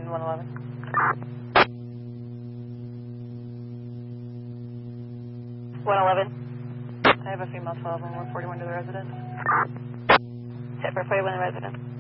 111. I have a female 12 on 141 to the residence. Set for 41 to the residence.